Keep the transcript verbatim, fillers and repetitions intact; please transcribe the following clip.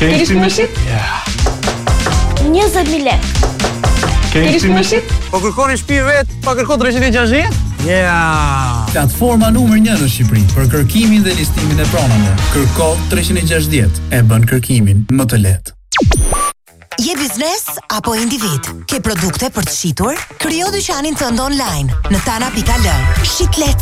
Ke shit? njëzet mijë lekë. Ke shit? Po kërkoni shtëpi vet, pa kërkon treqind e gjashtëdhjetë? Yeah. Platforma numër një në Shqipëri për kërkimin dhe listimin e pronave. Kërko treqind e gjashtëdhjetë e bën kërkimin më të lehtë. Je biznes apo individ? Ke produkte për të shitur? Krijo dyqanin tënd online në tana pikë al. Shit lehtë